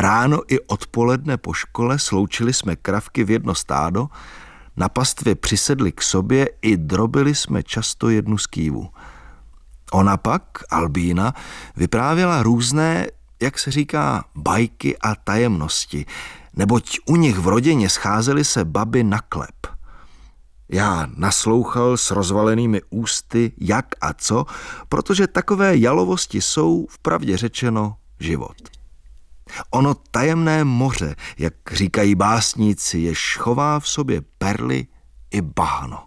Ráno i odpoledne po škole sloučili jsme kravky v jedno stádo, na pastvě přisedli k sobě i drobili jsme často jednu skývu. Ona pak, Albína, vyprávěla různé, jak se říká, bajky a tajemnosti, neboť u nich v rodině scházely se baby na klep. Já naslouchal s rozvalenými ústy jak a co, protože takové jalovosti jsou, vpravdě řečeno, život. Ono tajemné moře, jak říkají básníci, jež chová v sobě perly i bahno.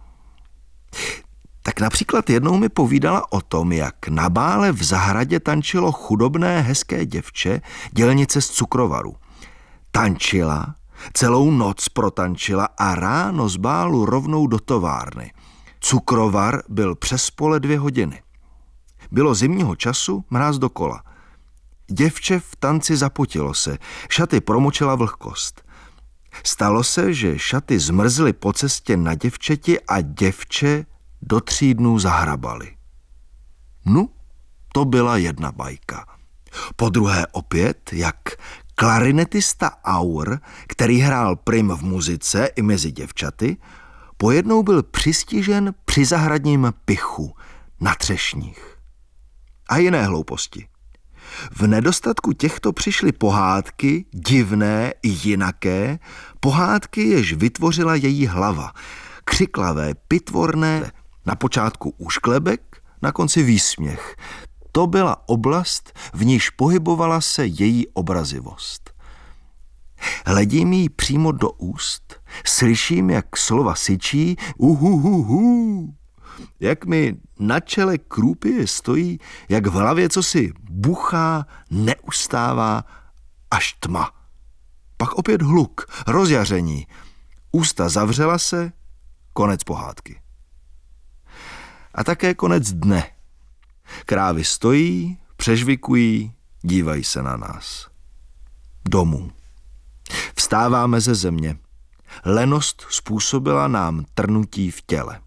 Tak například jednou mi povídala o tom, jak na bále v zahradě tančilo chudobné hezké děvče, dělnice z Cukrovaru. Tančila, celou noc protančila a ráno z bálu rovnou do továrny. Cukrovar byl přes pole 2 hodiny. Bylo zimního času, mráz dokola. Děvče v tanci zapotilo se, šaty promočila vlhkost. Stalo se, že šaty zmrzly po cestě na děvčeti a děvče do 3 dnů zahrabali. No, to byla jedna bajka. Po druhé opět, jak klarinetista Aur, který hrál prim v muzice i mezi děvčaty, pojednou byl přistižen při zahradním pichu na třešních. A jiné hlouposti. V nedostatku těchto přišly pohádky, divné i jinaké, pohádky, jež vytvořila její hlava. Křiklavé, pitvorné, na počátku úšklebek, na konci výsměch. To byla oblast, v níž pohybovala se její obrazivost. Hledím jí přímo do úst, slyším, jak slova syčí uhuhuhu, jak mi na čele krůpivě stojí, jak v hlavě cosi buchá, neustává až tma. Pak opět hluk, rozjaření, ústa zavřela se, konec pohádky. A také konec dne. Krávy stojí, přežvikují, dívají se na nás. Domů. Vstáváme ze země. Lenost způsobila nám trnutí v těle.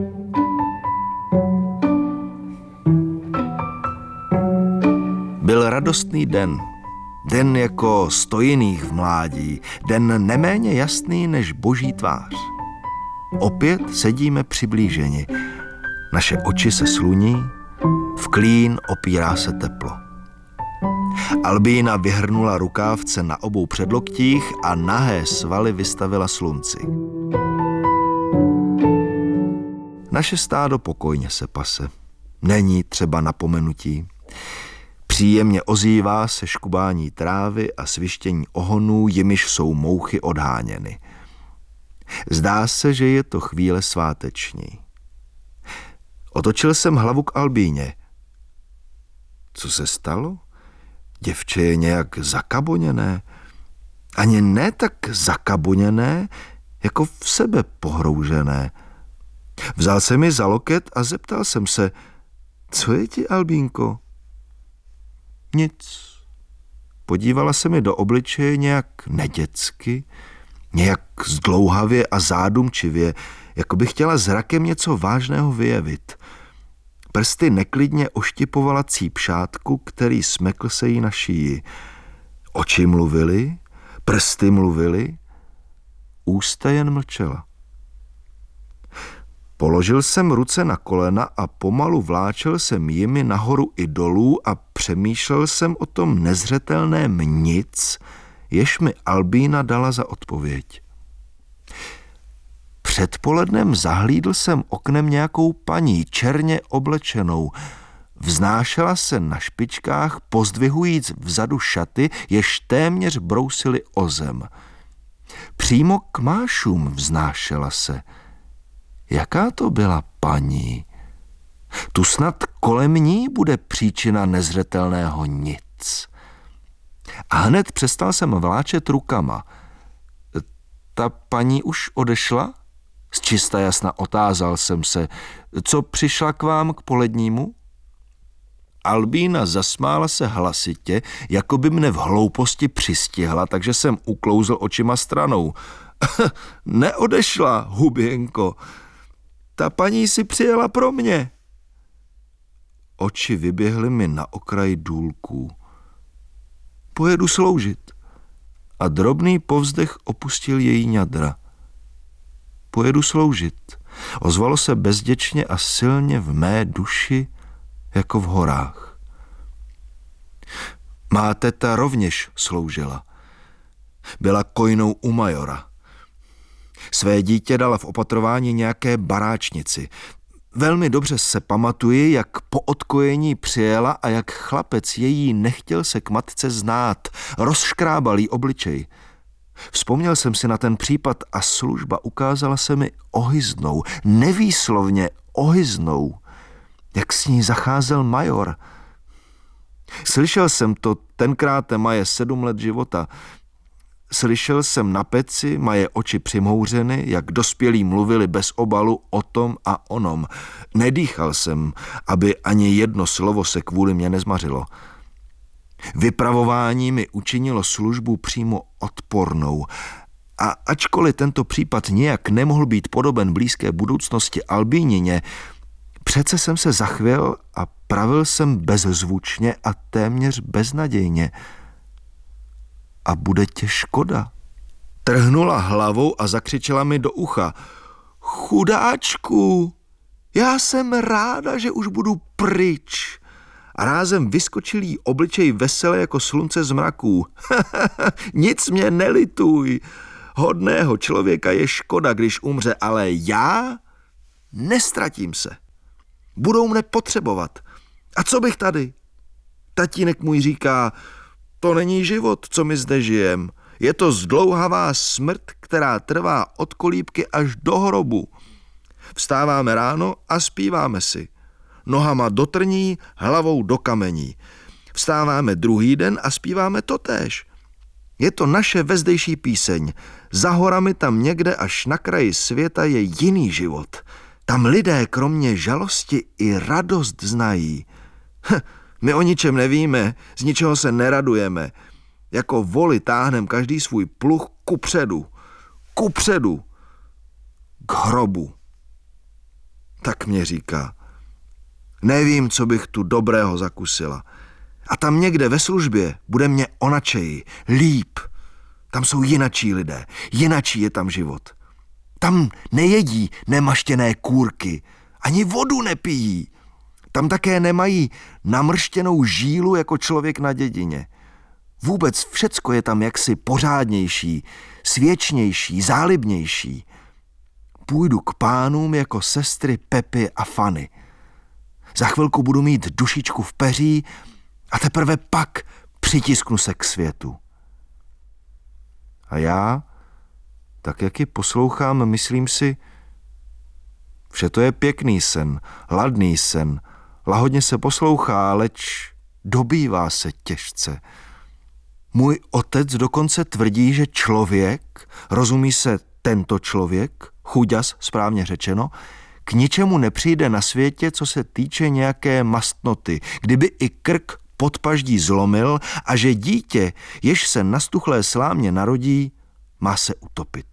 Byl radostný den. Den jako 100 jiných v mládí. Den neméně jasný než boží tvář. Opět sedíme přiblíženi. Naše oči se sluní, v klín opírá se teplo. Albína vyhrnula rukávce na obou předloktích a nahé svaly vystavila slunci. Naše stádo pokojně se pase. Není třeba napomenutí. Příjemně ozývá se škubání trávy a svištění ohonů, jimiž jsou mouchy odháněny. Zdá se, že je to chvíle sváteční. Otočil jsem hlavu k Albíně. Co se stalo? Děvče je nějak zakaboněné. Ani ne tak zakaboněné, jako v sebe pohroužené. Vzal jsem ji za loket a zeptal jsem se, co je ti, Albínko? Nic. Podívala se mi do obličeje nějak nedětsky, nějak zdlouhavě a zádumčivě, jako by chtěla zrakem něco vážného vyjevit. Prsty neklidně oštipovala cípšátku, který smekl se jí na šíji. Oči mluvily, prsty mluvily, ústa jen mlčela. Položil jsem ruce na kolena a pomalu vláčel jsem jimi nahoru i dolů a přemýšlel jsem o tom nezřetelném nic, jež mi Albína dala za odpověď. Předpolednem zahlídl jsem oknem nějakou paní, černě oblečenou. Vznášela se na špičkách, pozdvihujíc vzadu šaty, jež téměř brousily o zem. Přímo k mášům vznášela se. Jaká to byla paní? Tu snad kolem ní bude příčina nezřetelného nic. A hned přestal jsem vláčet rukama. Ta paní už odešla? Zčista jasna otázal jsem se. Co přišla k vám k polednímu? Albína zasmála se hlasitě, jako by mne v hlouposti přistihla, takže jsem uklouzl očima stranou. Neodešla, huběnko. Ta paní si přijela pro mě. Oči vyběhly mi na okraj důlků. Pojedu sloužit. a drobný povzdech opustil její ňadra. Pojedu sloužit. Ozvalo se bezděčně a silně v mé duši, jako v horách. Má teta rovněž sloužila. Byla kojnou u majora. Své dítě dala v opatrování nějaké baráčnici. Velmi dobře se pamatuji, jak po odkojení přijela a jak chlapec její nechtěl se k matce znát, rozškrábal jí obličej. Vzpomněl jsem si na ten případ a služba ukázala se mi ohyznou, nevýslovně ohyznou, jak s ní zacházel major. Slyšel jsem to, tenkrát maje 7 let života. Slyšel jsem na peci, maje oči přimhouřeny, jak dospělí mluvili bez obalu o tom a onom. Nedýchal jsem, aby ani jedno slovo se kvůli mě nezmařilo. Vypravování mi učinilo službu přímo odpornou. A ačkoliv tento případ nijak nemohl být podoben blízké budoucnosti Albínině, přece jsem se zachvěl a pravil jsem bezzvučně a téměř beznadějně. A bude tě škoda. Trhnula hlavou a zakřičela mi do ucha. Chudáčku, já jsem ráda, že už budu pryč. A rázem vyskočil jí obličej veselé jako slunce z mraků. Nic mě nelituj. Hodného člověka je škoda, když umře, ale já nestratím se. Budou mne potřebovat. A co bych tady? Tatínek můj říká, to není život, co my zde žijem. Je to zdlouhavá smrt, která trvá od kolíbky až do hrobu. Vstáváme ráno a zpíváme si. Nohama do trní, hlavou do kamení. Vstáváme druhý den a zpíváme totéž. Je to naše vezdejší píseň. Za horami tam někde až na kraji světa je jiný život. Tam lidé kromě žalosti i radost znají. My o ničem nevíme, z ničeho se neradujeme. Jako voli táhnem každý svůj pluh kupředu. Kupředu. K hrobu. Tak mě říká. Nevím, co bych tu dobrého zakusila. A tam někde ve službě bude mě onačeji, líp. Tam jsou jinačí lidé, jinačí je tam život. Tam nejedí nemaštěné kůrky, ani vodu nepijí. Tam také nemají namrštěnou žílu jako člověk na dědině. Vůbec všecko je tam jaksi pořádnější, svěčnější, zálibnější. Půjdu k pánům jako sestry Pepy a Fanny. Za chvilku budu mít dušičku v peří a teprve pak přitisknu se k světu. A já, tak jak ji poslouchám, myslím si, vše to je pěkný sen, ladný sen, lahodně se poslouchá, leč dobývá se těžce. Můj otec dokonce tvrdí, že člověk, rozumí se tento člověk, chuďas správně řečeno, k ničemu nepřijde na světě, co se týče nějaké mastnoty, kdyby i krk pod paždí zlomil a že dítě, jež se na stuchlé slámě narodí, má se utopit.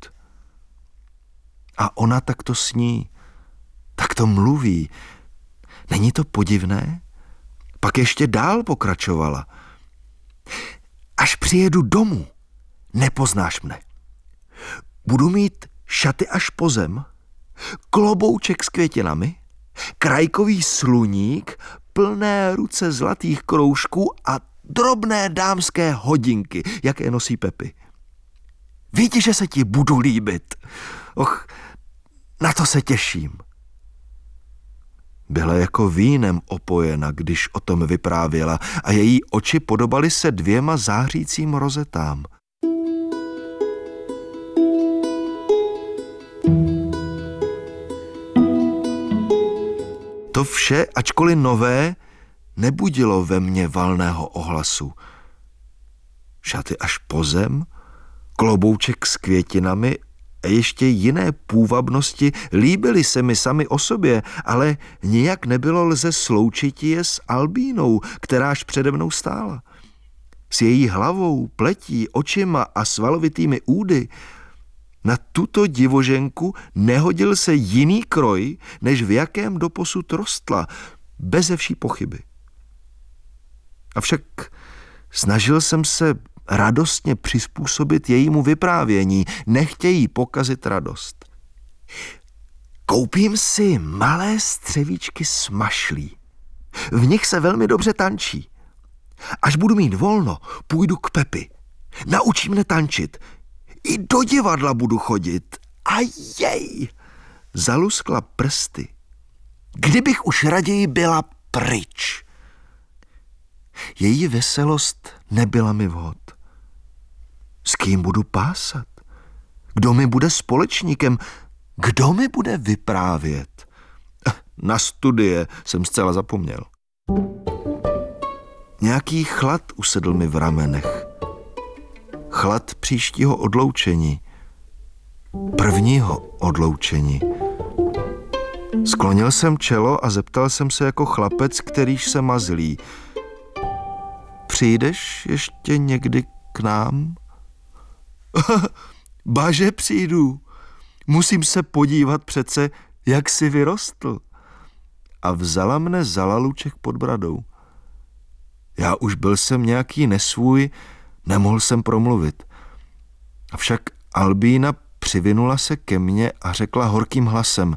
A ona takto sní, takto mluví. Není to podivné? Pak ještě dál pokračovala. Až přijedu domů, nepoznáš mne. Budu mít šaty až po zem, klobouček s květinami, krajkový sluník, plné ruce zlatých kroužků a drobné dámské hodinky, jaké nosí Pepy. Víte, že se ti budu líbit. Och, na to se těším. Byla jako vínem opojena, když o tom vyprávěla a její oči podobaly se 2 zářícím rozetám. To vše, ačkoliv nové, nebudilo ve mně valného ohlasu. Šaty až po zem, klobouček s květinami a ještě jiné půvabnosti líbily se mi sami o sobě, ale nijak nebylo lze sloučit je s Albínou, kteráž přede mnou stála. S její hlavou, pletí, očima a svalovitými údy na tuto divoženku nehodil se jiný kroj, než v jakém doposud rostla, beze vší pochyby. Avšak snažil jsem se radostně přizpůsobit jejímu vyprávění, nechtějí pokazit radost. Koupím si malé střevíčky s mašlí. V nich se velmi dobře tančí. Až budu mít volno, půjdu k Pepi. Naučí mne tančit. I do divadla budu chodit. A jej! Zaluskla prsty. Kdybych už raději byla pryč. Její veselost nebyla mi vhod. S kým budu pásat? Kdo mi bude společníkem? Kdo mi bude vyprávět? Na studie jsem zcela zapomněl. Nějaký chlad usedl mi v ramenech. Chlad příštího odloučení. Prvního odloučení. Sklonil jsem čelo a zeptal jsem se jako chlapec, kterýž se mazlí. Přijdeš ještě někdy k nám? Baže, přijdu. Musím se podívat přece, jak jsi vyrostl. A vzala mne za laluček pod bradou. Já už byl jsem nějaký nesvůj, nemohl jsem promluvit. Avšak Albína přivinula se ke mně a řekla horkým hlasem: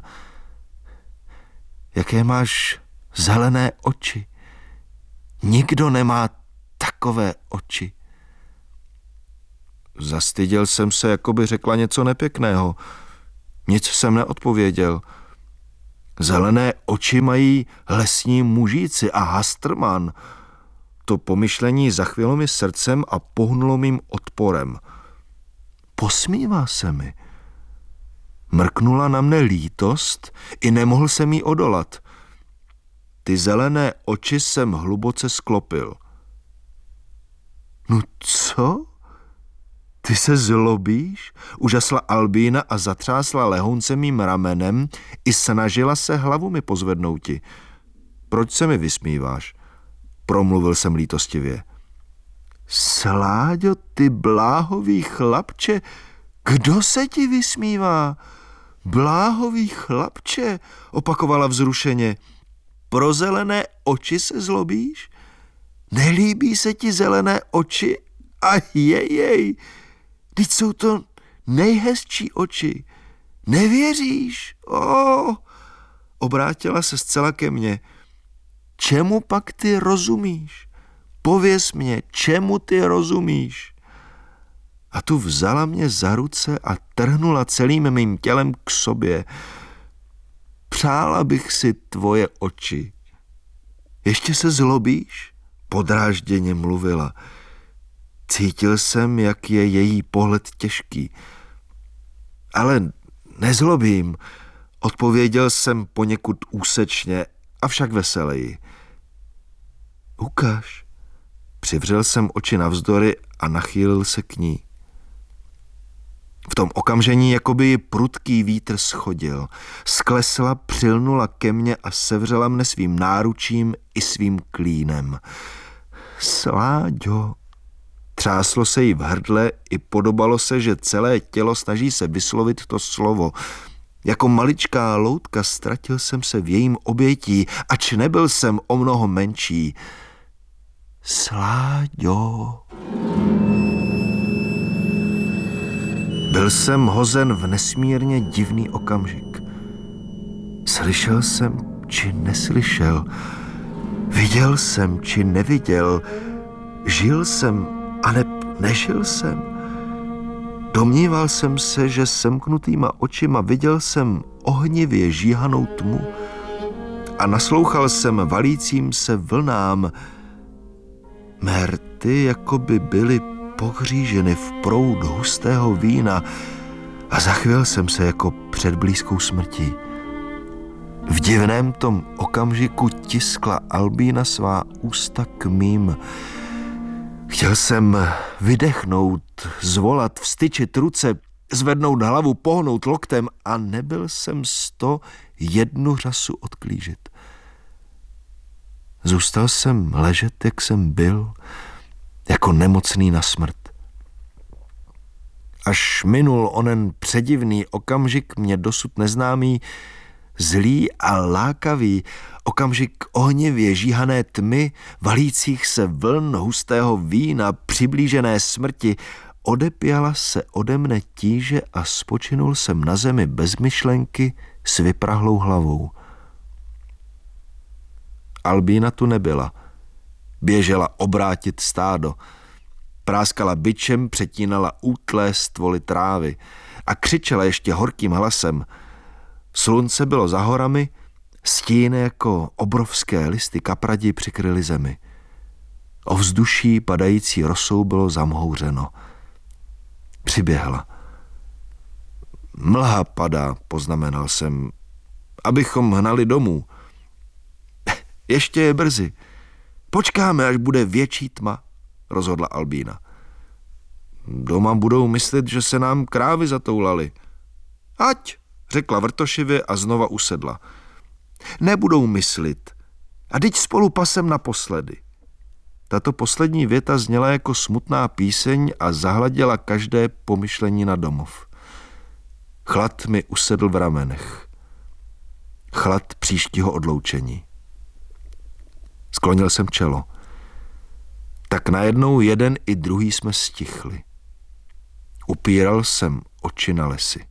jaké máš zelené oči. Nikdo nemá takové oči. Zastyděl jsem se, jako by řekla něco nepěkného. Nic jsem neodpověděl. Zelené oči mají lesní mužíci a Hastrman. To pomyšlení zachvělo mi srdcem a pohnulo mým odporem. Posmívá se mi. Mrknula na mne lítost, i nemohl jsem jí odolat. Ty zelené oči jsem hluboce sklopil. No co? Ty se zlobíš? Užasla Albína a zatřásla lehounce mým ramenem i snažila se hlavu mi pozvednouti. Proč se mi vysmíváš? Promluvil jsem lítostivě. Sláďo, ty bláhový chlapče, kdo se ti vysmívá? Bláhový chlapče, opakovala vzrušeně. Pro zelené oči se zlobíš? Nelíbí se ti zelené oči? A jej, vždyť jsou to nejhezčí oči. Nevěříš? Obrátila se zcela ke mně. Čemu pak ty rozumíš? Pověz mě, čemu ty rozumíš? A tu vzala mě za ruce a trhnula celým mým tělem k sobě. Přála bych si tvoje oči. Ještě se zlobíš? Podrážděně mluvila. Cítil jsem, jak je její pohled těžký. Ale nezlobím, odpověděl jsem poněkud úsečně, avšak veseleji. Ukaž. Přivřel jsem oči navzdory a nachýlil se k ní. V tom okamžení jakoby ji prudký vítr schodil. Sklesla, přilnula ke mně a sevřela mne svým náručím i svým klínem. Sláďo. Třáslo se jí v hrdle i podobalo se, že celé tělo snaží se vyslovit to slovo. Jako maličká loutka ztratil jsem se v jejím obětí, ač nebyl jsem o mnoho menší. Sláďo. Byl jsem hozen v nesmírně divný okamžik. Slyšel jsem, či neslyšel. Viděl jsem, či neviděl. Žil jsem, aneb nežil jsem. Domníval jsem se, že semknutýma očima viděl jsem ohnivě žíhanou tmu a naslouchal jsem valícím se vlnám. Mé rty jako by byly pohříženy v proud hustého vína a zachvěl jsem se jako před blízkou smrtí. V divném tom okamžiku tiskla Albína svá ústa k mým. Chtěl jsem vydechnout, zvolat, vztyčit ruce, zvednout hlavu, pohnout loktem a nebyl jsem 101 řasu odklížit. Zůstal jsem ležet, jak jsem byl, jako nemocný na smrt. Až minul onen předivný okamžik, mě dosud neznámý, Zlý a lákavý, okamžik ohnivě žíhané tmy, valících se vln hustého vína, přiblížené smrti, odepěla se ode mne tíže a spočinul jsem na zemi bez myšlenky s vyprahlou hlavou. Albína tu nebyla. Běžela obrátit stádo. Práskala bičem, přetínala útlé stvoly trávy a křičela ještě horkým hlasem. Slunce bylo za horami, stíny jako obrovské listy kapradi přikryly zemi. Ovzduší padající rosou bylo zamhouřeno. Přiběhla. Mlha padá, poznamenal jsem, abychom hnali domů. Ještě je brzy. Počkáme, až bude větší tma, rozhodla Albína. Doma budou myslet, že se nám krávy zatoulaly. Ať, řekla vrtošivě a znova usedla. Nebudou myslit. A dyť spolu pasem naposledy. Tato poslední věta zněla jako smutná píseň a zahladila každé pomyšlení na domov. Chlad mi usedl v ramenech. Chlad příštího odloučení. Sklonil jsem čelo. Tak najednou jeden i druhý jsme stichli. Upíral jsem oči na lesy.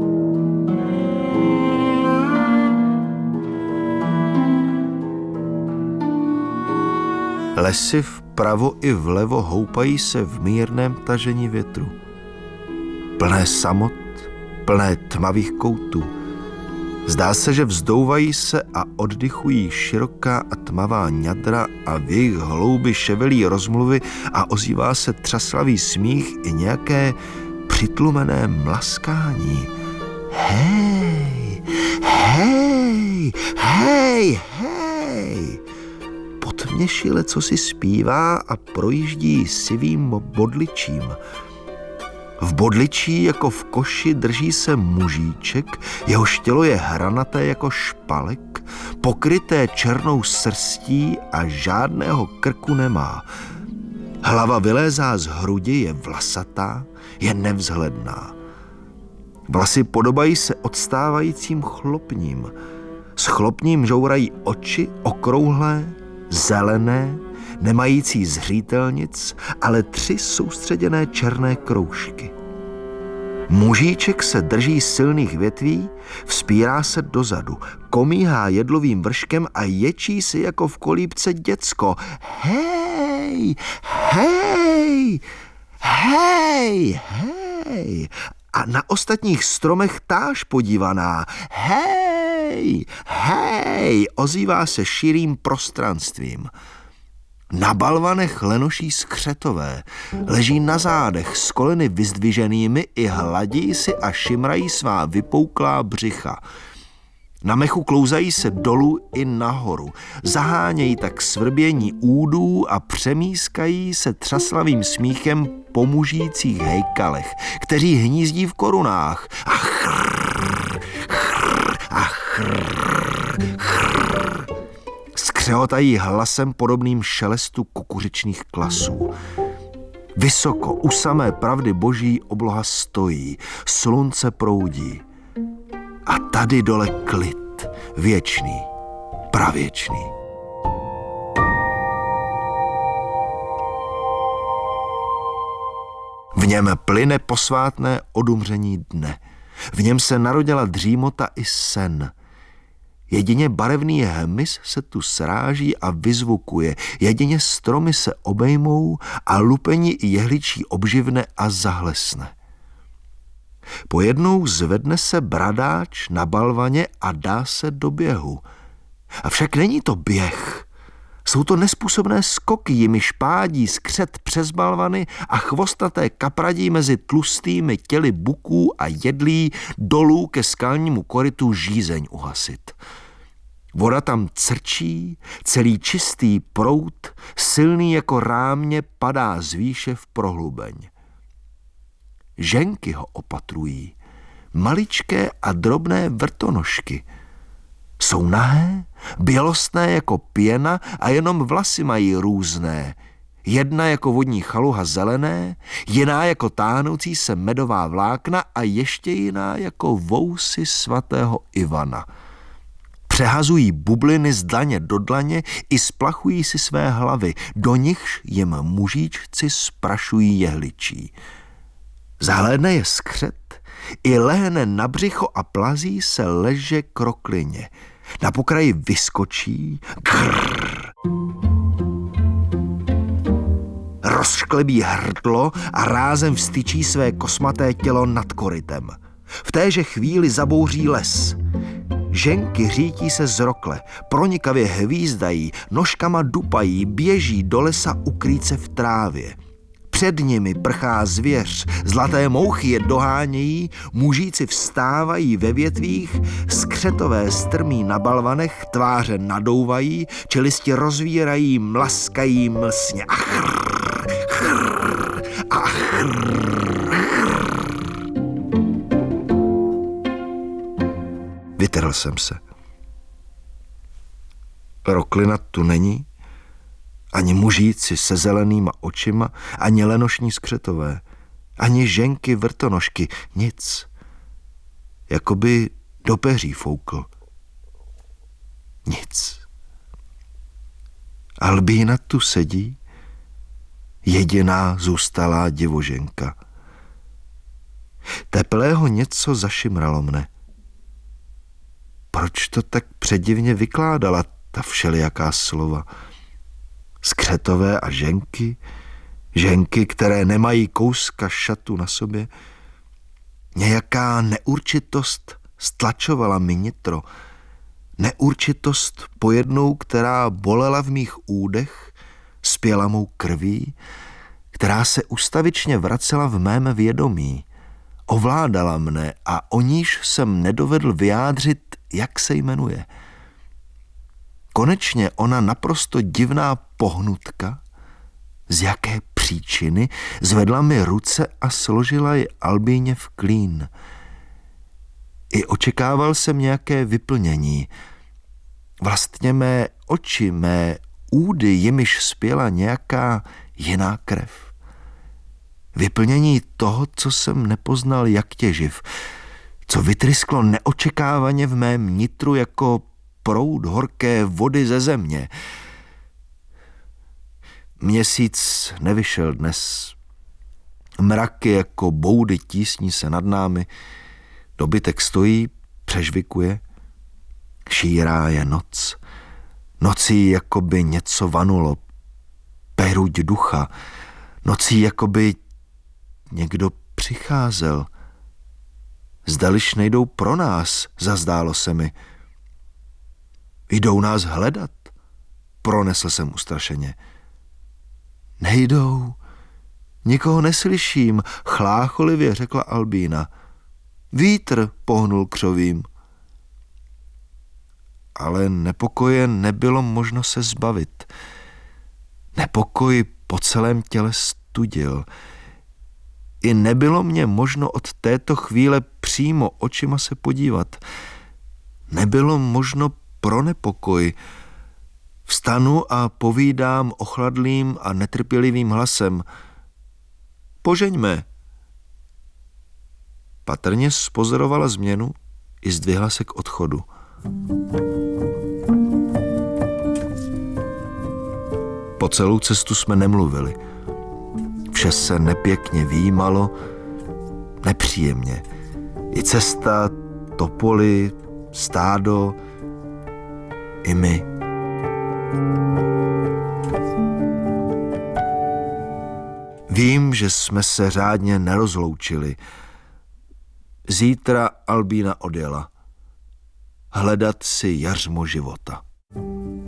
Lesy vpravo i vlevo houpají se v mírném tažení větru. Plné samot, plné tmavých koutů. Zdá se, že vzdouvají se a oddychují široká a tmavá ňadra a v jejich hloubi ševelí rozmluvy a ozývá se třaslavý smích i nějaké přitlumené mlaskání. Hej, hej, hej, hej. Potměšile, co si zpívá a projíždí sivým bodličím. V bodličí jako v koši drží se mužíček, jehož tělo je hranaté jako špalek, pokryté černou srstí a žádného krku nemá. Hlava vylézá z hrudi, je vlasatá, je nevzhledná. Vlasy podobají se odstávajícím chlopním. S chlopním žourají oči okrouhlé, zelené, nemající zřítelnic, ale 3 soustředěné černé kroužky. Mužíček se drží silných větví, vzpírá se dozadu, komíhá jedlovým vrškem a ječí si jako v kolíbce děcko. Hej, hej, hej, hej. A na ostatních stromech táž podívaná. Hej, hej, ozývá se širým prostranstvím. Na balvanech lenoší skřetové, leží na zádech s koleny vyzdviženými i hladí si a šimrají svá vypouklá břicha. Na mechu klouzají se dolů i nahoru, zahánějí tak svrbění údů a přemískají se třaslavým smíchem po mužících hejkalech, kteří hnízdí v korunách. A chrrr, chrrr, a chrrr, chrrr. Skřehotají hlasem podobným šelestu kukuřičných klasů. Vysoko, u samé pravdy boží obloha stojí, slunce proudí. A tady dole klid, věčný, pravěčný. V něm plyne posvátné odumření dne. V něm se narodila dřímota i sen. Jedině barevný hmyz se tu sráží a vyzvukuje, jedině stromy se obejmou a lupení i jehličí obživne a zahlesne. Pojednou zvedne se bradáč na balvaně a dá se do běhu. Avšak není to běh. Jsou to nezpůsobné skoky, jimiž pádí skřet přes balvany a chvostaté kapradí mezi tlustými těly buků a jedlí dolů ke skalnímu korytu žízeň uhasit. Voda tam crčí, celý čistý proud, silný jako rámě, padá z výše v prohlubeň. Ženky ho opatrují, maličké a drobné vrtonožky. Jsou nahé, bělostné jako pěna a jenom vlasy mají různé. Jedna jako vodní chaluha zelené, jiná jako táhnoucí se medová vlákna a ještě jiná jako vousy svatého Ivana. Přehazují bubliny z dlaně do dlaně i splachují si své hlavy, do nichž jim mužíčci sprašují jehličí. Zahlédne je skřet, i lehne na břicho a plazí se leže k roklině. Na pokraji vyskočí, grrr, rozšklebí hrdlo a rázem vstyčí své kosmaté tělo nad korytem. V téže chvíli zabouří les. Ženky řítí se z rokle, pronikavě hvízdají, nožkama dupají, běží do lesa ukrýt se v trávě. Před nimi prchá zvěř, zlaté mouchy je dohánějí, mužíci vstávají ve větvích, skřetové strmí na balvanech, tváře nadouvají, čelisti rozvírají, mlaskají mlsně a chrr, chrr, a chrr, chrr. Vytrhl jsem se. Roklina tu není, ani mužíci se zelenýma očima, ani lenošní skřetové, ani ženky vrtonožky, nic. Jakoby do peří foukl. Nic. Albína tu sedí, jediná zůstalá divoženka. Teplého něco zašimralo mne. Proč to tak předivně vykládala, ta všelijaká slova? Skřetové a ženky, ženky, které nemají kouska šatu na sobě. Nějaká neurčitost stlačovala mi nitro. Neurčitost pojednou, která bolela v mých údech, spěla mou krví, která se ustavičně vracela v mém vědomí. Ovládala mne a o níž jsem nedovedl vyjádřit, jak se jmenuje. Konečně ona naprosto divná pohnutka, z jaké příčiny, zvedla mi ruce a složila je Albíně v klín. I očekával jsem nějaké vyplnění. Vlastně mé oči, mé údy, jimiž spěla nějaká jiná krev. Vyplnění toho, co jsem nepoznal jak těživ, co vytrysklo neočekávaně v mém nitru jako proud horké vody ze země. Měsíc nevyšel dnes. Mraky jako boudy tísní se nad námi. Dobytek stojí, přežvikuje. Šírá je noc. Nocí jakoby něco vanulo. Peruť ducha. Nocí jakoby někdo přicházel. Zdališ nejdou pro nás, zazdálo se mi. Jdou nás hledat, pronesl jsem ustrašeně. Nejdou, nikoho neslyším, chlácholivě řekla Albína. Vítr pohnul křovím. Ale nepokoje nebylo možno se zbavit. Nepokoj po celém těle studil. I nebylo mě možno od této chvíle přímo očima se podívat. Nebylo možno pro nepokoj. Vstanu a povídám ochladlým a netrpělivým hlasem. Požeňme. Patrně spozorovala změnu i zdvihla se k odchodu. Po celou cestu jsme nemluvili. Vše se nepěkně výjímalo, nepříjemně. I cesta, topoly, stádo, i my. Vím, že jsme se řádně nerozloučili. Zítra Albína odjela hledat si jařmo života.